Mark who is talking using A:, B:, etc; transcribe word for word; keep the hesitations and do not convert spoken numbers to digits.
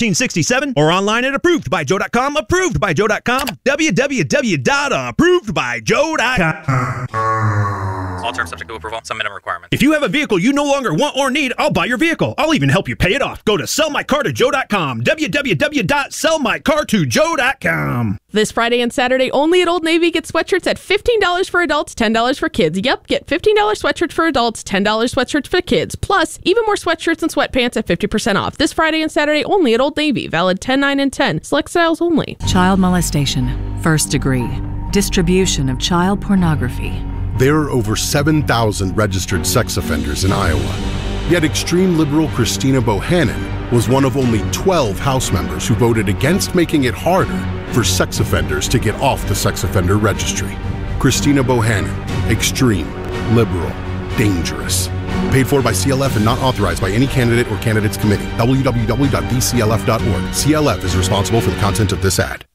A: fourteen sixty-seven, or online at approved by joe dot com. Approved by joe dot com. w w w dot approved by joe dot com.
B: All terms subject to approval. Some minimum requirements.
A: If you have a vehicle you no longer want or need, I'll buy your vehicle. I'll even help you pay it off. Go to sell my car to joe dot com. w w w dot sell my car to joe dot com.
C: This Friday and Saturday, only at Old Navy, get sweatshirts at fifteen dollars for adults, ten dollars for kids. Yep, get fifteen dollars sweatshirts for adults, ten dollars sweatshirts for kids. Plus, even more sweatshirts and sweatpants at fifty percent off. This Friday and Saturday, only at Old Navy. Valid ten, nine, and ten. Select styles only.
D: Child molestation. First degree. Distribution of child pornography.
E: There are over seven thousand registered sex offenders in Iowa. Yet extreme liberal Christina Bohannon was one of only twelve House members who voted against making it harder for sex offenders to get off the sex offender registry. Christina Bohannon, extreme, liberal, dangerous. Paid for by C L F and not authorized by any candidate or candidates committee. w w w dot d c l f dot org. C L F is responsible for the content of this ad.